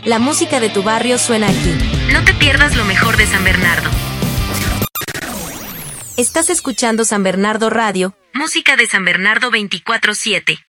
La música de tu barrio suena aquí. No te pierdas lo mejor de San Bernardo. Estás escuchando San Bernardo Radio, música de San Bernardo 24/7.